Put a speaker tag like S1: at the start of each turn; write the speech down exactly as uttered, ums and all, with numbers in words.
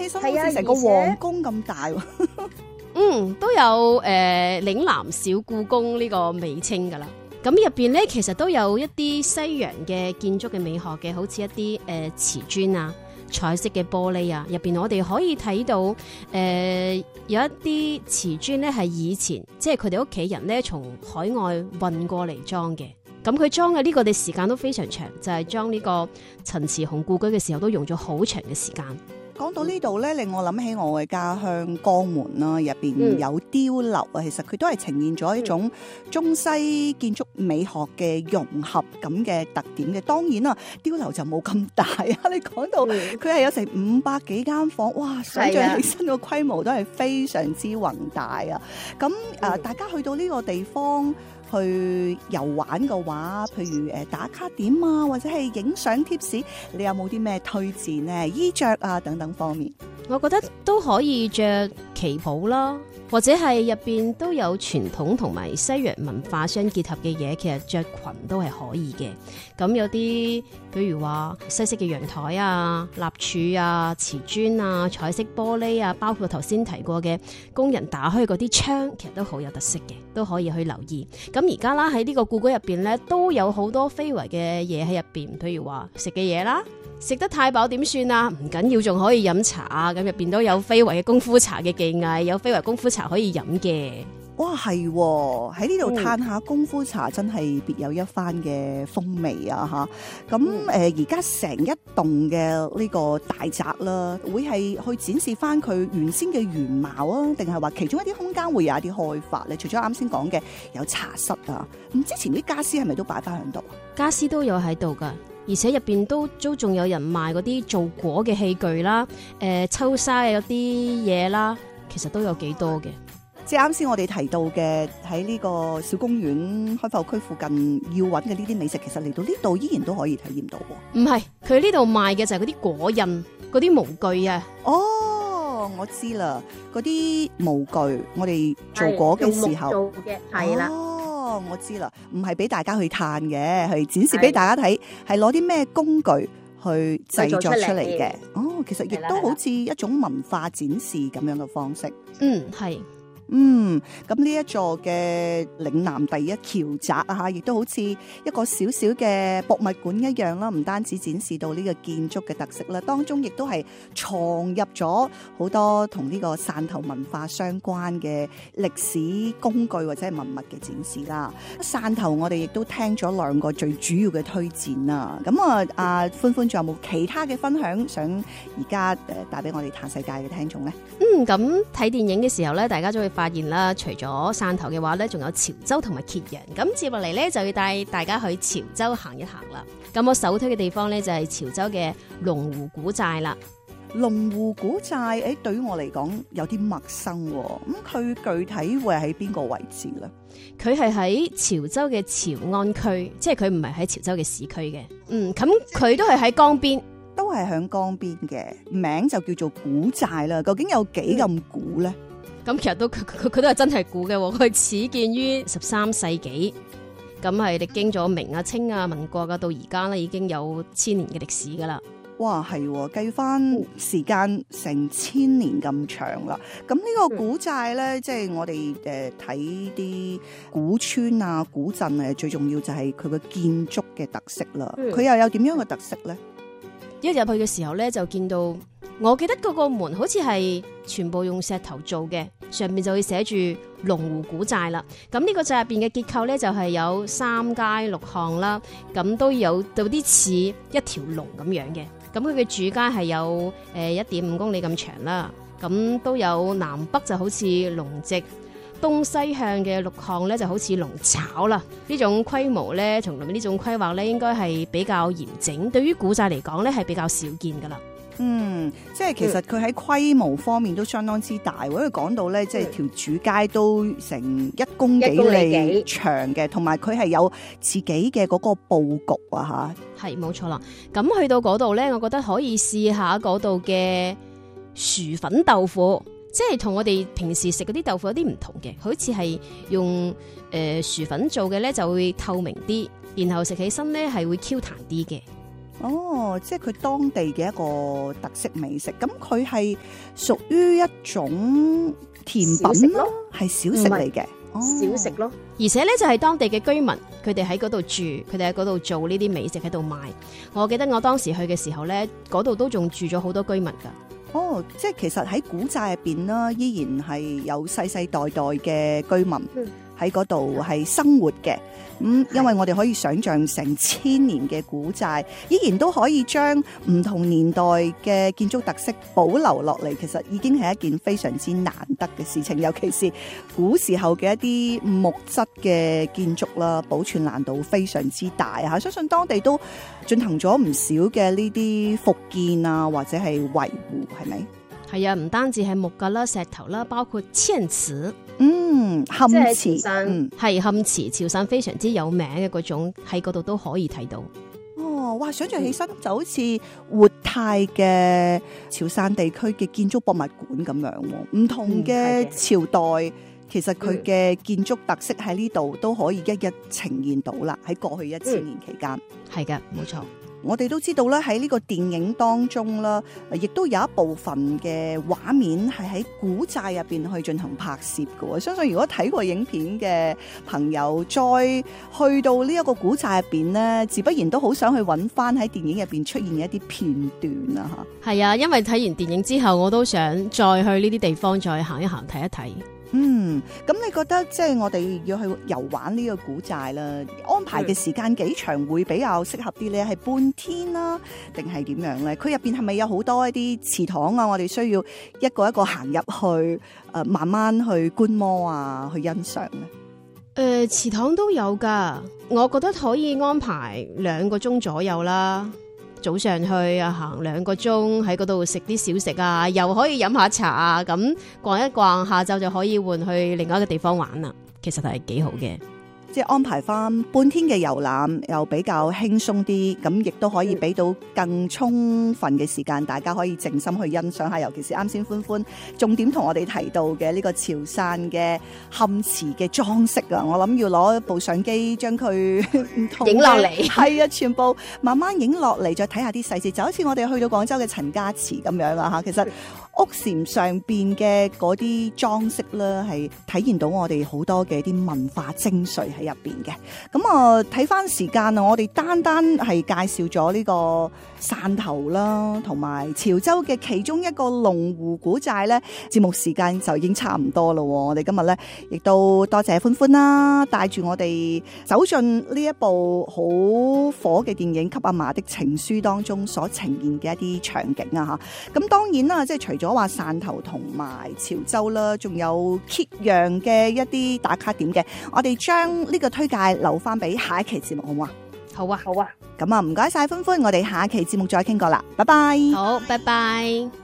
S1: 起身好似成個皇宮咁大喎。
S2: 嗯，都有誒、呃、嶺南小故宮呢個美稱噶啦。咁入邊咧，其實都有一啲西洋嘅建築嘅美學嘅，好似一啲誒、呃、瓷磚啊、彩色嘅玻璃啊。入邊我哋可以睇到誒、呃、有一啲瓷磚咧係以前即係佢哋屋企人咧從海外運過嚟裝嘅。咁佢裝嘅呢個嘅時間都非常長，就係裝呢個陳詞紅故居嘅時候都用咗好長嘅時間。
S1: 講到呢度咧，令我諗起我嘅家鄉江門啦，入邊有碉樓啊，嗯、其實佢都係呈現咗一種中西建築美學嘅融合咁嘅特點嘅。當然啦，碉樓就冇咁大啊！你講到佢係有成五百幾間房，哇！想像起身個規模都係非常之宏大啊！咁誒、呃，大家去到呢個地方去遊玩嘅話，譬如誒打卡點啊，或者係影相貼士，你有冇啲咩推薦呢？衣着啊等等方面，
S2: 我覺得都可以着旗袍啦，或者係入邊都有傳統同埋西洋文化相結合嘅嘢，其實着裙都係可以嘅。咁有啲比如話西式嘅陽台啊、立柱啊、瓷磚啊、彩色玻璃啊，包括頭先提過嘅工人打開嗰啲窗，其實都好有特色嘅，都可以去留意。咁而家啦喺呢個故居入邊咧，都有好多非遺嘅嘢喺入邊，譬如話食嘅嘢啦。食得太飽點算啊？唔緊要，仲可以飲茶啊！咁入邊都有非遺嘅功夫茶嘅技藝，有非遺功夫茶可以飲嘅。
S1: 哇，係喺呢度嘆下功夫茶，真係別有一番嘅風味啊！吓咁誒，而家成一棟嘅呢個大宅啦，會係去展示翻佢原先嘅原貌啊，定係話其中一啲空間會有一啲開發咧？除咗啱先講嘅有茶室啊，咁之前啲家私係咪都擺翻喺度？
S2: 家私都有喺度噶。而且入邊都都仲有人賣嗰啲做果嘅器具啦，誒、呃、抽沙嘅嗰啲嘢啦，其實都有幾多嘅。
S1: 即係啱先我哋提到嘅喺呢個小公園開埠區附近要揾嘅呢啲美食，其實嚟到呢度依然都可以體驗到喎。
S2: 唔係，佢呢度賣嘅就係嗰啲果印、嗰啲模具啊。
S1: 哦，我知啦，嗰啲模具我哋做果嘅時候
S3: 做嘅係啦。
S1: 哦，我知啦，唔係俾大家去嘆嘅，係展示俾大家睇，係攞啲咩工具去製作出嚟嘅。哦，其實亦都好似一種文化展示咁樣嘅方式。
S2: 嗯，係。
S1: 嗯，咁呢一座嘅嶺南第一橋宅啊，亦都好似一個小小嘅博物館一樣啦，唔單止展示到呢個建築嘅特色啦，當中亦都係藏入咗好多同呢個汕頭文化相關嘅歷史工具或者係文物嘅展示啦。汕頭我哋亦都聽咗兩個最主要嘅推薦啦，咁啊，阿歡歡仲有冇其他嘅分享想而家誒帶俾我哋嘆世界嘅聽眾呢？
S2: 嗯，咁睇電影嘅時候咧，大家都會發現啦，除咗汕頭嘅話咧，仲有潮州同埋揭陽。咁接落嚟咧，就要帶大家去潮州行一行啦。咁我首推嘅地方咧就係潮州嘅龍湖古寨啦。
S1: 龍湖古寨，誒，對於我嚟講有啲陌生，咁佢具體會喺邊個位置咧？
S2: 佢係喺潮州嘅潮安區，即係佢唔係喺潮州嘅市區嘅。嗯，咁佢都係喺江邊。
S1: 都係響江邊嘅，名就叫做古寨啦。究竟有幾咁古咧？
S2: 咁、嗯、其實都佢佢佢都係真係古嘅，佢始建於十三世紀，咁係歷經咗明啊、清啊、民國啊，到而家咧已經有千年嘅歷史噶啦。
S1: 哇，係計翻時間成千年咁長啦。咁呢個古寨咧，即係我哋誒睇啲古村啊、古鎮誒，最重要就係佢個建築嘅特色啦。佢、嗯、又有點樣嘅特色咧？
S2: 一入去嘅時候咧，就見到，我記得嗰個門好似係全部用石頭做嘅，上面就會寫住龍湖古寨啦。咁呢個寨入邊嘅結構咧，就係有三階六巷啦，咁都有有啲似一條龍咁樣嘅。咁佢嘅主階係有誒一點五公里咁長啦，咁都有南北就好似龍脊，東西向嘅六巷咧就好似龍巢啦。呢種規模咧，同埋呢種規劃咧，應該係比較嚴整。對於古寨嚟講咧，係比較少見噶啦。
S1: 嗯，即係其實佢喺規模方面都相當之大。因為講到咧，即係條主街都成一公幾里長嘅，同埋佢係有自己嘅嗰個佈局啊吓。
S2: 係冇錯啦。咁去到嗰度咧，我覺得可以試下嗰度嘅薯粉豆腐。即係同我哋平時食嗰啲豆腐有啲唔同嘅，好似係用誒、呃、薯粉做嘅咧，就會透明啲，然後食起身咧係會 Q 彈啲嘅。
S1: 哦，即係佢當地嘅一個特色美食，咁佢係屬於一種甜品咯，係小食嚟嘅，
S3: 小食咯。
S2: 而且咧就係當地嘅居民，佢哋喺嗰度住，佢哋喺嗰度做呢啲美食喺度賣。我記得我當時去嘅時候咧，嗰度都仲住咗好多居民噶。
S1: 哦，即係其實喺古寨入邊啦，依然係有世世代代嘅居民喺嗰度係生活嘅。咁、嗯、因為我哋可以想象成千年嘅古寨，依然都可以將唔同年代嘅建築特色保留落嚟，其實已經係一件非常之難得嘅事情。尤其是古時候嘅一啲木質嘅建築啦，保存難度非常之大嚇。相信當地都進行咗唔少嘅呢啲復建啊，或者係維護，係咪？
S2: 係啊，唔單止係木架啦、石頭啦，包括嵌瓷。
S1: 嗯，嵌瓷，
S2: 嗯，係嵌瓷，潮汕非常之有名嘅嗰種，喺嗰度都可以睇到。
S1: 哦，哇！想象起身就好似活態嘅潮汕地區嘅建築博物館咁樣，唔同嘅朝代，嗯、其實佢嘅建築特色喺呢度都可以一一呈現到啦。喺過去一千年期間，
S2: 係嘅，冇錯。
S1: 我哋都知道咧，喺呢個電影當中啦，亦都有一部分嘅畫面係喺古寨入邊去進行拍攝嘅。我相信如果睇過影片嘅朋友，再去到呢一個古寨入邊呢，自不然都好想去揾翻喺電影入邊出現嘅一啲片段啊！嚇，係
S2: 啊，因為睇完電影之後，我都想再去呢啲地方再行一行睇一睇。
S1: 嗯，咁你覺得即係我哋要去遊玩呢個古寨啦，安排嘅時間幾長會比較適合啲咧？係半天啦，定係點樣咧？佢入邊係咪有好多一啲祠堂啊？我哋需要一個一個行入去，誒、呃，慢慢去觀摩啊，去欣賞咧。誒、
S2: 呃，祠堂都有噶，我覺得可以安排兩個鐘左右啦。早上去啊，行兩個鐘喺嗰度食啲小食啊，又可以飲下茶啊，咁逛一逛，下晝就可以換去另外一個地方玩啦。其實係幾好嘅。
S1: 即係安排翻半天嘅遊覽，又比較輕鬆啲，咁亦都可以俾到更充分嘅時間，大家可以靜心去欣賞下。尤其是啱先歡歡重點同我哋提到嘅呢個潮汕嘅嵌瓷嘅裝飾啊，我諗要攞部相機將佢
S2: 影落嚟，
S1: 係啊，全部慢慢影落嚟，再睇下啲細節，就好似我哋去到廣州嘅陳家祠咁樣啦嚇。其實屋檐上邊嘅嗰啲裝飾咧，係體現到我哋好多嘅啲文化精髓喺入邊嘅。咁啊，睇翻時間啊，我哋單單係介紹咗呢個汕頭啦，同埋潮州嘅其中一個龍湖古寨咧，節目時間就已經差唔多咯。我哋今日咧亦都多謝歡歡啦，帶住我哋走進呢一部好火嘅電影《給阿嫲的情書》當中所呈現嘅一啲場景啊嚇。咁當然啦，即係除咗話汕頭同埋潮州啦，仲有揭陽嘅一啲打卡點嘅，我哋將呢個推介留翻俾下一期節目，好唔好啊？
S2: 好啊，好啊。
S1: 咁啊，唔該晒歡歡，我哋下一期節目再傾過啦，拜拜。
S2: 好，拜拜。